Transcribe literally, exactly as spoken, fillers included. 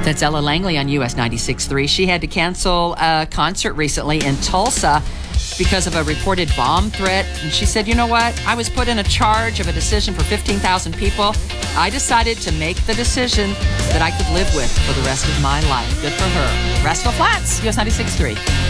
That's Ella Langley on U S ninety-six point three. She had to cancel a concert recently in Tulsa because of a reported bomb threat. And she said, you know what? I was put in a charge of a decision for fifteen thousand people. I decided to make the decision that I could live with for the rest of my life. Good for her. Rascal Flatts, U S ninety-six point three.